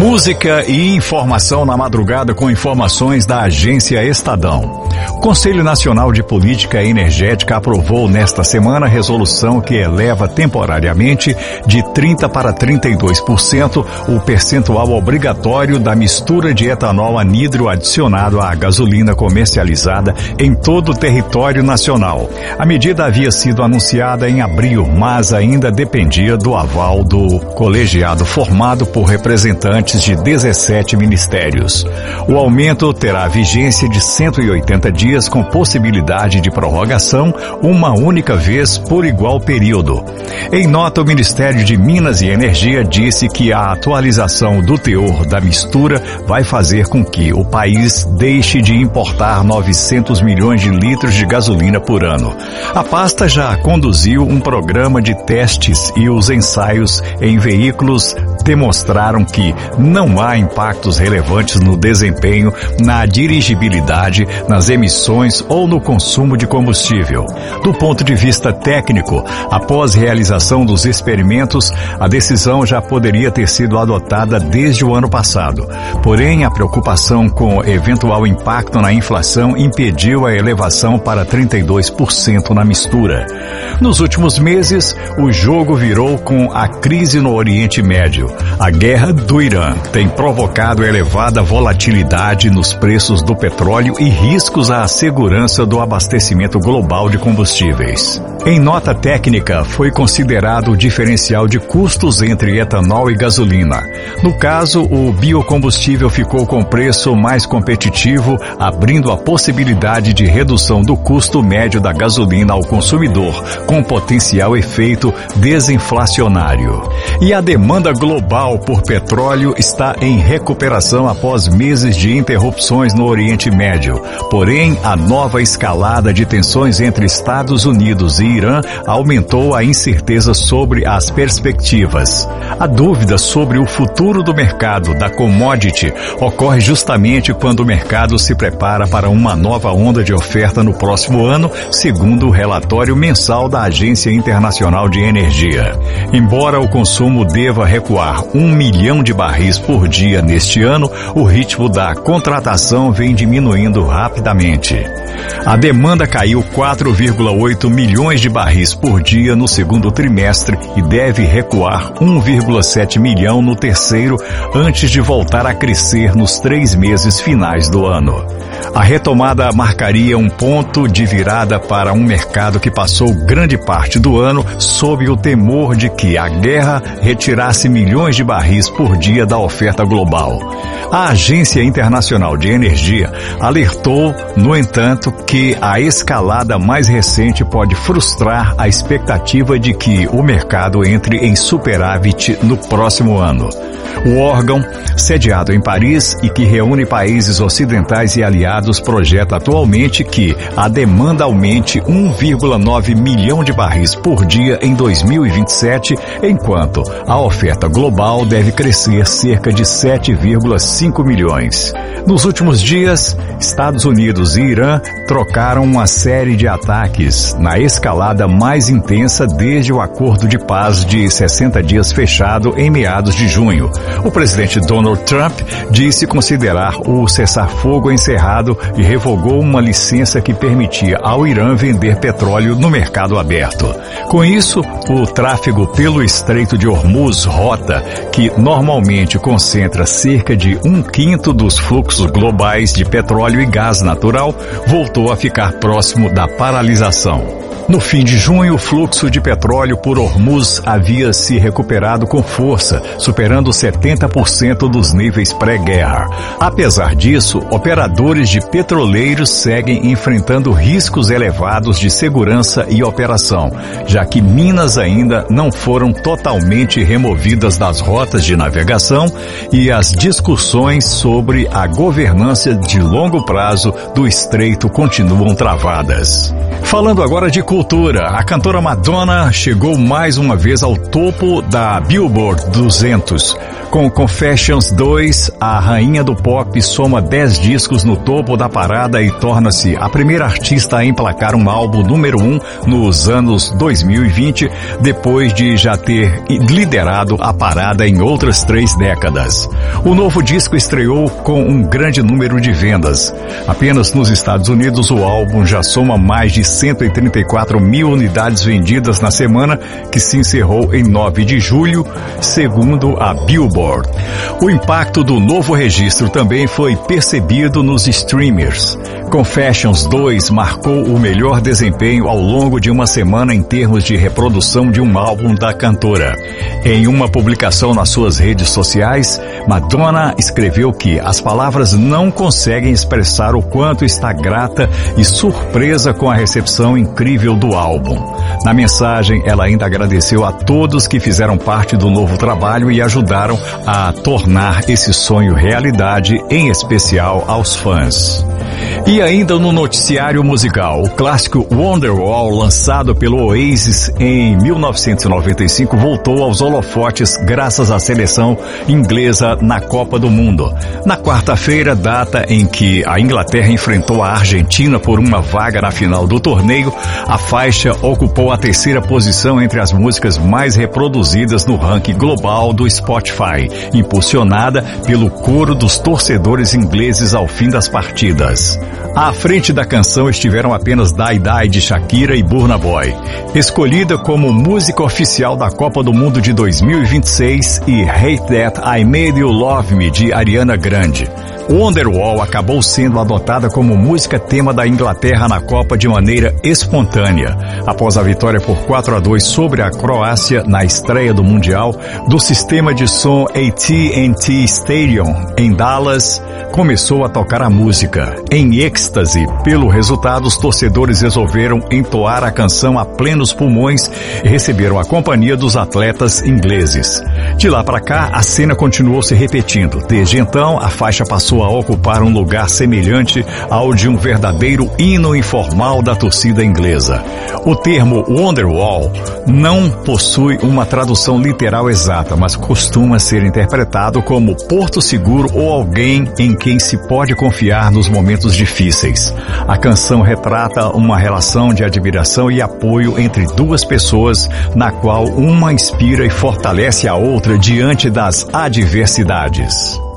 Música e informação na madrugada com informações da Agência Estadão. O Conselho Nacional de Política Energética aprovou nesta semana a resolução que eleva temporariamente de 30% para 32% o percentual obrigatório da mistura de etanol anidro adicionado à gasolina comercializada em todo o território nacional. A medida havia sido anunciada em abril, mas ainda dependia do aval do colegiado formado por representantes de 17 ministérios. O aumento terá vigência de 180 dias com possibilidade de prorrogação uma única vez por igual período. Em nota, o Ministério de Minas e Energia disse que a atualização do teor da mistura vai fazer com que o país deixe de importar 900 milhões de litros de gasolina por ano. A pasta já conduziu um programa de testes e os ensaios em veículos demonstraram que não há impactos relevantes no desempenho, na dirigibilidade, nas emissões ou no consumo de combustível. Do ponto de vista técnico, após realização dos experimentos, a decisão já poderia ter sido adotada desde o ano passado. Porém, a preocupação com eventual impacto na inflação impediu a elevação para 32% na mistura. Nos últimos meses, o jogo virou com a crise no Oriente Médio. A guerra do Irã tem provocado elevada volatilidade nos preços do petróleo e riscos à segurança do abastecimento global de combustíveis. Em nota técnica, foi considerado o diferencial de custos entre etanol e gasolina. No caso, o biocombustível ficou com preço mais competitivo, abrindo a possibilidade de redução do custo médio da gasolina ao consumidor, com potencial efeito desinflacionário. E a demanda global por petróleo está em recuperação após meses de interrupções no Oriente Médio. Porém, a nova escalada de tensões entre Estados Unidos e Irã aumentou a incerteza sobre as perspectivas. A dúvida sobre o futuro do mercado da commodity ocorre justamente quando o mercado se prepara para uma nova onda de oferta no próximo ano, segundo o relatório mensal da Agência Internacional de Energia. Embora o consumo deva recuar 1 milhão de barris por dia neste ano, o ritmo da contratação vem diminuindo rapidamente. A demanda caiu 4,8 milhões de barris por dia no segundo trimestre e deve recuar 1,7 milhão no terceiro, antes de voltar a crescer nos 3 meses finais do ano. A retomada marcaria um ponto de virada para um mercado que passou grande parte do ano sob o temor de que a guerra retirasse milhões de barris por dia da oferta global. A Agência Internacional de Energia alertou, no entanto, que a escalada mais recente pode frustrar a expectativa de que o mercado entre em superávit no próximo ano. O órgão, sediado em Paris e que reúne países ocidentais e aliados, projeta atualmente que a demanda aumente 1,9 milhão de barris por dia em 2027, enquanto a oferta global deve crescer cerca de 7,5 milhões. Nos últimos dias, Estados Unidos e Irã trocaram uma série de ataques na escalada mais intensa desde o acordo de paz de 60 dias fechado em meados de junho. O presidente Donald Trump disse considerar o cessar-fogo encerrado e revogou uma licença que permitia ao Irã vender petróleo no mercado aberto. Com isso, o tráfego pelo Estreito de Hormuz, rota que normalmente concentra cerca de 1/5 dos fluxos globais de petróleo e gás natural, voltou a ficar próximo da paralisação. No fim de junho, o fluxo de petróleo por Hormuz havia se recuperado com força, superando 70% dos níveis pré-guerra. Apesar disso, operadores de petroleiros seguem enfrentando riscos elevados de segurança e operação, já que minas ainda não foram totalmente removidas das rotas de navegação e as discussões sobre a governança de longo prazo do estreito continuam travadas. Falando agora de cultura, a cantora Madonna chegou mais uma vez ao topo da Billboard 200, Com Confessions 2, a rainha do pop soma 10 discos no topo da parada e torna-se a primeira artista a emplacar um álbum número 1 nos anos 2020, depois de já ter liderado a parada em outras 3 décadas. O novo disco estreou com um grande número de vendas. Apenas nos Estados Unidos, o álbum já soma mais de 134 mil unidades vendidas na semana, que se encerrou em 9 de julho, segundo a Billboard. O impacto do novo registro também foi percebido nos streamers. Confessions 2 marcou o melhor desempenho ao longo de uma semana em termos de reprodução de um álbum da cantora. Em uma publicação nas suas redes sociais, Madonna escreveu que as palavras não conseguem expressar o quanto está grata e surpresa com a recepção incrível do álbum. Na mensagem, ela ainda agradeceu a todos que fizeram parte do novo trabalho e ajudaram a tornar esse sonho realidade, em especial aos fãs. E ainda no noticiário musical, o clássico Wonderwall, lançado pelo Oasis em 1995, voltou aos holofotes graças à seleção inglesa na Copa do Mundo. Na quarta-feira, data em que a Inglaterra enfrentou a Argentina por uma vaga na final do torneio, a faixa ocupou a terceira posição entre as músicas mais reproduzidas no ranking global do Spotify, impulsionada pelo coro dos torcedores ingleses ao fim das partidas. À frente da canção estiveram apenas Die Die de Shakira e Burna Boy, escolhida como música oficial da Copa do Mundo de 2026, e Hate That I Made You Love Me de Ariana Grande. Wonderwall acabou sendo adotada como música tema da Inglaterra na Copa de maneira espontânea, após a vitória por 4-2 sobre a Croácia na estreia do Mundial. Do sistema de som AT&T Stadium, em Dallas, começou a tocar a música. Em êxtase pelo resultado, os torcedores resolveram entoar a canção a plenos pulmões e receberam a companhia dos atletas ingleses. De lá para cá, a cena continuou se repetindo. Desde então, a faixa passou a ocupar um lugar semelhante ao de um verdadeiro hino informal da torcida inglesa. O termo Wonderwall não possui uma tradução literal exata, mas costuma ser interpretado como porto seguro ou alguém em quem se pode confiar nos momentos difíceis. A canção retrata uma relação de admiração e apoio entre duas pessoas, na qual uma inspira e fortalece a outra diante das adversidades.